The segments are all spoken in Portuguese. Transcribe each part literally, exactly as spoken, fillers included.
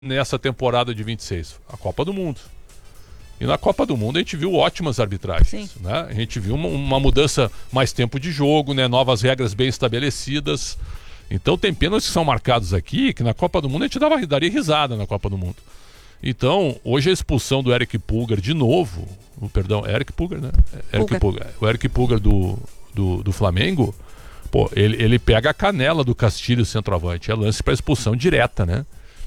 nessa temporada de vinte e seis? A Copa do Mundo. E na Copa do Mundo a gente viu ótimas arbitragens, né? A gente viu uma, uma mudança, mais tempo de jogo, né? Novas regras bem estabelecidas. Então tem pênaltis que são marcados aqui, que na Copa do Mundo a gente dava, daria risada na Copa do Mundo. Então, hoje a expulsão do Eric Pulgar de novo, o, perdão, Eric Pulgar, né? Eric Pulgar. O Eric Pulgar do, do, do Flamengo, pô, ele, ele pega a canela do Castilho, centroavante. É lance para expulsão direta, né?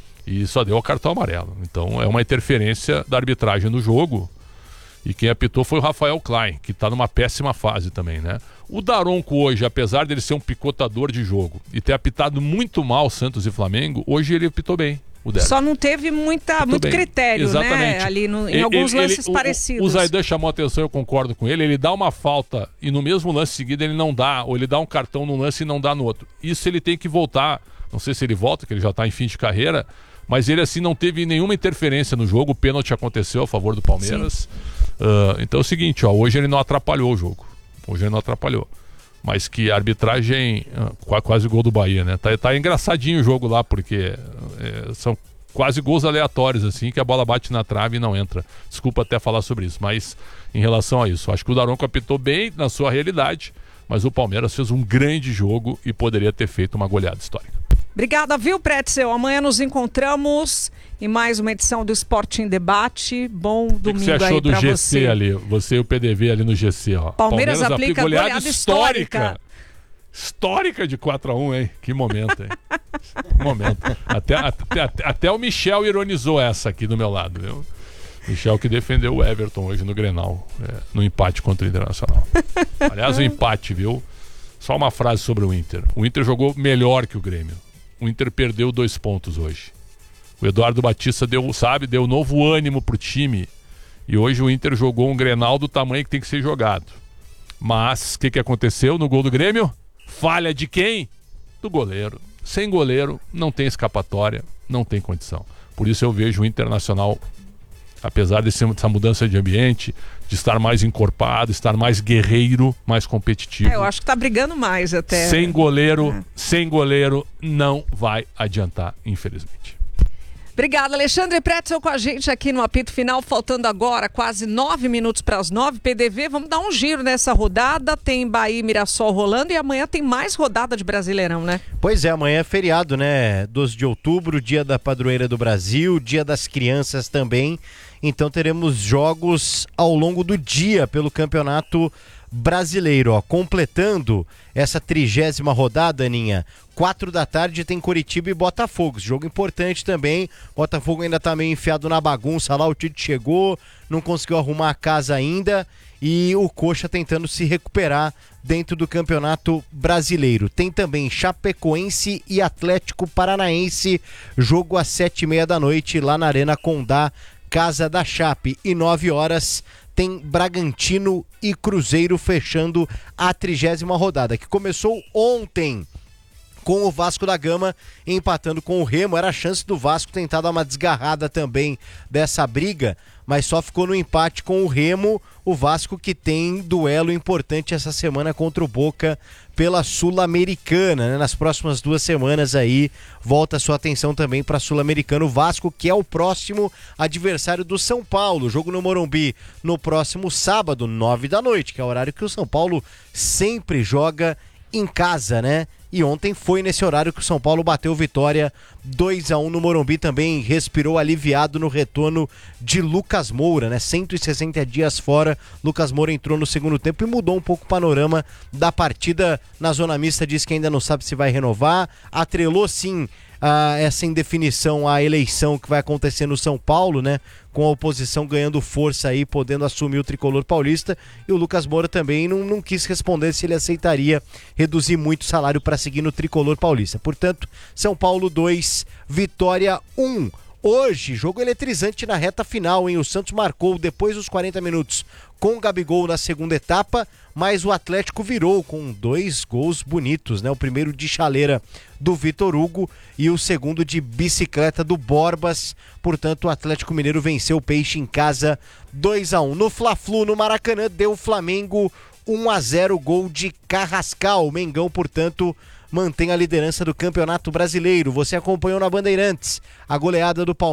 E só deu o cartão amarelo. Então é uma interferência da arbitragem no jogo. E quem apitou foi o Rafael Klein, que está numa péssima fase também, né? O Daronco hoje, apesar dele ser um picotador de jogo e ter apitado muito mal Santos e Flamengo, hoje ele apitou bem. O Só não teve muita, muito bem. critério, Exatamente. né? Ali no, em ele, alguns ele, lances ele, parecidos. O, o Zaidan chamou a atenção, eu concordo com ele. Ele dá uma falta e no mesmo lance seguido ele não dá, ou ele dá um cartão num lance e não dá no outro. Isso ele tem que voltar. Não sei se ele volta, que ele já está em fim de carreira, mas ele assim não teve nenhuma interferência no jogo. O pênalti aconteceu a favor do Palmeiras. Uh, então é o seguinte, ó, hoje ele não atrapalhou o jogo. Hoje ele não atrapalhou. Mas que a arbitragem, uh, quase gol do Bahia, né? Tá, tá engraçadinho o jogo lá, porque uh, são quase gols aleatórios, assim, que a bola bate na trave e não entra. Desculpa até falar sobre isso, mas em relação a isso, acho que o Daronco apitou bem na sua realidade, mas o Palmeiras fez um grande jogo e poderia ter feito uma goleada histórica. Obrigada, viu, Pretzel? Amanhã nos encontramos em mais uma edição do Esporte em Debate. Bom domingo aí pra você. O que você achou do G C ali? Você e o P D V ali no G C, ó. Palmeiras, Palmeiras aplica goleada, goleada histórica. histórica. Histórica de quatro a um, hein? Que momento, hein? Que momento. Até, até, até, até o Michel ironizou essa aqui do meu lado, viu? Michel que defendeu o Everton hoje no Grenal, é, no empate contra o Internacional. Aliás, o empate, viu? Só uma frase sobre o Inter. O Inter jogou melhor que o Grêmio. O Inter perdeu dois pontos hoje. O Eduardo Batista deu, sabe, deu novo ânimo pro time. E hoje o Inter jogou um Grenal do tamanho que tem que ser jogado. Mas, o que, que aconteceu no gol do Grêmio? Falha de quem? Do goleiro. Sem goleiro, não tem escapatória, não tem condição. Por isso eu vejo o Internacional, apesar dessa mudança de ambiente, de estar mais encorpado, estar mais guerreiro, mais competitivo. É, eu acho que tá brigando mais até. Sem goleiro, é. sem goleiro, não vai adiantar, infelizmente. Obrigada, Alexandre Pretzel com a gente aqui no apito final, faltando agora quase nove minutos para as nove. P D V, vamos dar um giro nessa rodada. Tem Bahia e Mirassol rolando e amanhã tem mais rodada de Brasileirão, né? Pois é, amanhã é feriado, né? doze de outubro, dia da padroeira do Brasil, dia das crianças também. Então teremos jogos ao longo do dia pelo Campeonato Brasileiro, ó, completando essa trigésima rodada, Aninha. Quatro da tarde tem Coritiba e Botafogo, jogo importante também. Botafogo ainda tá meio enfiado na bagunça lá, o Tite chegou, não conseguiu arrumar a casa ainda, e o Coxa tentando se recuperar dentro do Campeonato Brasileiro. Tem também Chapecoense e Atlético Paranaense, jogo às sete e meia da noite lá na Arena Condá, Casa da Chape, e nove horas tem Bragantino e Cruzeiro fechando a trigésima rodada, que começou ontem com o Vasco da Gama empatando com o Remo. Era a chance do Vasco tentar dar uma desgarrada também dessa briga, mas só ficou no empate com o Remo. O Vasco que tem duelo importante essa semana contra o Boca pela Sul-Americana, né? Nas próximas duas semanas aí volta a sua atenção também para a Sul-Americana. O Vasco que é o próximo adversário do São Paulo, jogo no Morumbi no próximo sábado, nove da noite, que é o horário que o São Paulo sempre joga em casa, né? E ontem foi nesse horário que o São Paulo bateu vitória dois a um no Morumbi, também respirou aliviado no retorno de Lucas Moura, né? cento e sessenta dias fora, Lucas Moura entrou no segundo tempo e mudou um pouco o panorama da partida. Na zona mista diz que ainda não sabe se vai renovar, atrelou sim a essa indefinição à eleição que vai acontecer no São Paulo, né? Com a oposição ganhando força aí, podendo assumir o tricolor paulista, e o Lucas Moura também não, não quis responder se ele aceitaria reduzir muito o salário para seguir no tricolor paulista. Portanto, São Paulo dois, Vitória um. Hoje, jogo eletrizante na reta final, hein? O Santos marcou depois dos quarenta minutos com o Gabigol na segunda etapa, mas o Atlético virou com dois gols bonitos, né? O primeiro de chaleira do Vitor Hugo e o segundo de bicicleta do Borbas. Portanto, o Atlético Mineiro venceu o Peixe em casa dois a um. No Fla-Flu, no Maracanã, deu o Flamengo um a zero, gol de Carrascal. O Mengão, portanto, mantém a liderança do Campeonato Brasileiro. Você acompanhou na Bandeirantes a goleada do Palmeiras.